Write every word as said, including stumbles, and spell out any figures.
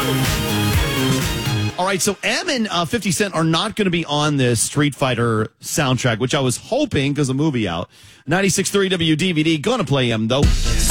All right, so M and uh, fifty Cent are not going to be on this Street Fighter soundtrack, which I was hoping because the movie out. ninety-six point three W D V D, going to play M, though.